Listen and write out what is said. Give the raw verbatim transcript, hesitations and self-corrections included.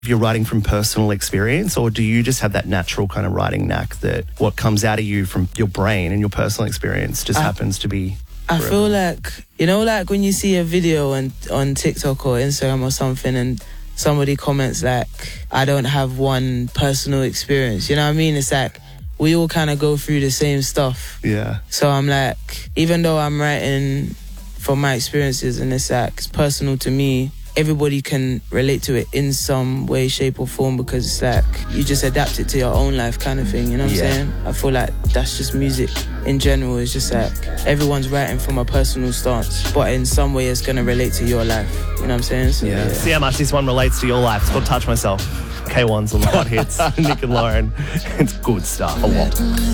you're writing from personal experience, or do you just have that natural kind of writing knack that what comes out of you from your brain and your personal experience just I, happens to be I forever? feel like, you know, like when you see a video on, on TikTok or Instagram or something and somebody comments like, I don't have one personal experience, you know what I mean? It's like, we all kind of go through the same stuff. Yeah. So I'm like, even though I'm writing from my experiences and it's like, it's personal to me, everybody can relate to it in some way, shape or form, because it's like you just adapt it to your own life kind of thing, you know what yeah. I'm saying? I feel like that's just music in general. It's just like everyone's writing from a personal stance, but in some way it's going to relate to your life, you know what I'm saying? So, yeah. yeah. See how much this one relates to your life. It's called Touch Myself. K one's on the hot hits. Nick and Lauren. It's good stuff. A lot.